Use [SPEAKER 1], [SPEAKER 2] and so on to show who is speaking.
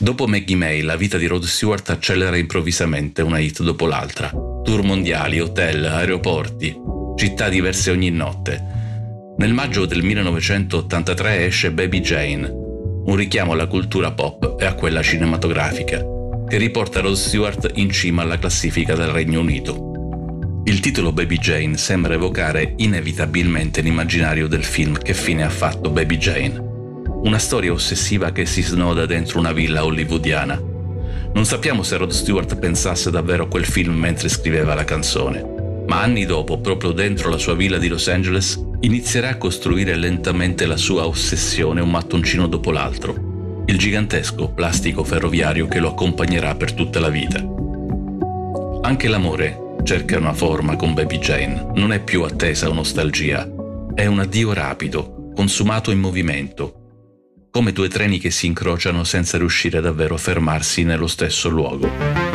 [SPEAKER 1] Dopo Maggie May, la vita di Rod Stewart accelera improvvisamente una hit dopo l'altra. Tour mondiali, hotel, aeroporti, città diverse ogni notte. Nel maggio del 1983 esce Baby Jane, un richiamo alla cultura pop e a quella cinematografica, che riporta Rod Stewart in cima alla classifica del Regno Unito. Il titolo Baby Jane sembra evocare inevitabilmente l'immaginario del film Che fine ha fatto Baby Jane? Una storia ossessiva che si snoda dentro una villa hollywoodiana. Non sappiamo se Rod Stewart pensasse davvero a quel film mentre scriveva la canzone, ma anni dopo, proprio dentro la sua villa di Los Angeles, inizierà a costruire lentamente la sua ossessione un mattoncino dopo l'altro, il gigantesco plastico ferroviario che lo accompagnerà per tutta la vita. Anche l'amore cerca una forma con Baby Jane, non è più attesa o nostalgia, è un addio rapido, consumato in movimento, come due treni che si incrociano senza riuscire davvero a fermarsi nello stesso luogo.